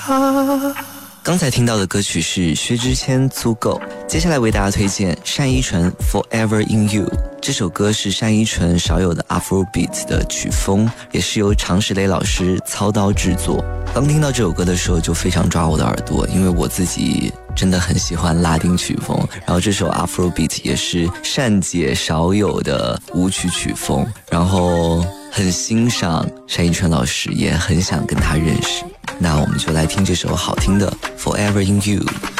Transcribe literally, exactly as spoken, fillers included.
刚才听到的歌曲是薛之谦《足够》，接下来为大家推荐单依纯《Forever in You》。这首歌是单依纯少有的 Afrobeat 的曲风，也是由常石磊老师操刀制作。刚听到这首歌的时候就非常抓我的耳朵，因为我自己真的很喜欢拉丁曲风，然后这首 Afrobeat 也是单姐少有的舞曲曲风，然后很欣赏单依纯老师，也很想跟他认识。那我们就来听这首好听的 Forever in You。